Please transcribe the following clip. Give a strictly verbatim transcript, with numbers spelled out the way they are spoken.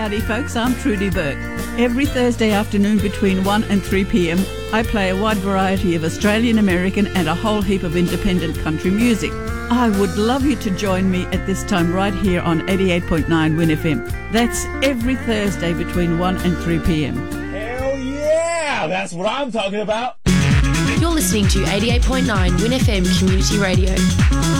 Howdy folks, I'm Trudy Burke. Every Thursday afternoon between one and three p.m. I play a wide variety of Australian, American and a whole heap of independent country music. I would love you to join me at this time right here on eighty-eight point nine Win F M. That's every Thursday between one and three p.m. Hell yeah! That's what I'm talking about! You're listening to eighty-eight point nine Win F M Community Radio.